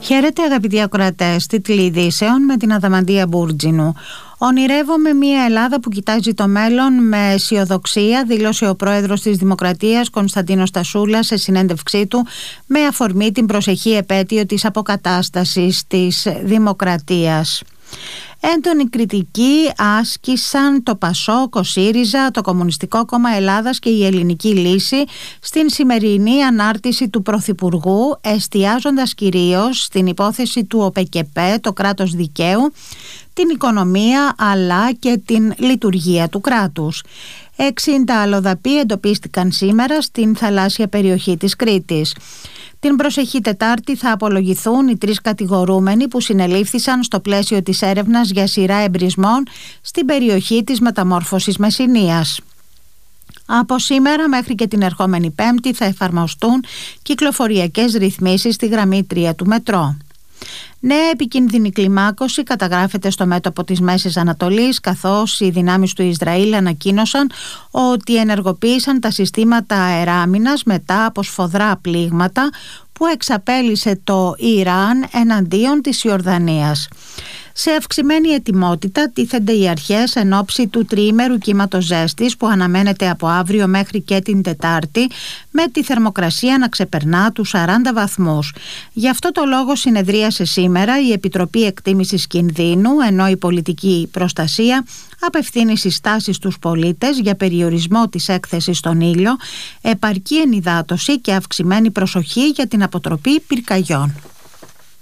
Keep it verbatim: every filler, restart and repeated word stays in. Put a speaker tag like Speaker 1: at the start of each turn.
Speaker 1: Χαίρετε αγαπητοί ακροατές, τίτλοι ειδήσεων με την Αδαμαντία Μπούρτζινου. Ονειρεύομαι μια Ελλάδα που κοιτάζει το μέλλον με αισιοδοξία, δήλωσε ο πρόεδρος της Δημοκρατίας Κωνσταντίνος Τασούλας σε συνέντευξή του με αφορμή την προσεχή επέτειο της αποκατάστασης της Δημοκρατίας. Έντονη κριτική άσκησαν το ΠΑΣΟΚ, ο ΣΥΡΙΖΑ, το Κομμουνιστικό Κόμμα Ελλάδας και η Ελληνική Λύση στην σημερινή ανάρτηση του Πρωθυπουργού, εστιάζοντας κυρίως στην υπόθεση του ΟΠΕΚΕΠΕ, το κράτος δικαίου, την οικονομία αλλά και την λειτουργία του κράτους. εξήντα αλλοδαποί εντοπίστηκαν σήμερα στην θαλάσσια περιοχή της Κρήτης. Την προσεχή Τετάρτη θα απολογηθούν οι τρεις κατηγορούμενοι που συνελήφθησαν στο πλαίσιο της έρευνας για σειρά εμπρισμών στην περιοχή της μεταμόρφωσης Μεσσηνίας. Από σήμερα μέχρι και την ερχόμενη Πέμπτη θα εφαρμοστούν κυκλοφοριακές ρυθμίσεις στη γραμμή τρία του μετρό. Νέα επικίνδυνη κλιμάκωση καταγράφεται στο μέτωπο της Μέσης Ανατολής, καθώς οι δυνάμεις του Ισραήλ ανακοίνωσαν ότι ενεργοποίησαν τα συστήματα αεράμινας μετά από σφοδρά πλήγματα που εξαπέλυσε το Ιράν εναντίον της Ιορδανίας. Σε αυξημένη ετοιμότητα τίθενται οι αρχές εν ώψη του τριήμερου κύματος ζέστης που αναμένεται από αύριο μέχρι και την Τετάρτη, με τη θερμοκρασία να ξεπερνά τους σαράντα βαθμούς. Γι' αυτό το λόγο συνεδρίασε σήμερα η Επιτροπή Εκτίμησης Κινδύνου, ενώ η πολιτική προστασία απευθύνει συστάσεις στους πολίτες για περιορισμό της έκθεσης στον ήλιο, επαρκή ενυδάτωση και αυξημένη προσοχή για την αποτροπή πυρκαγιών.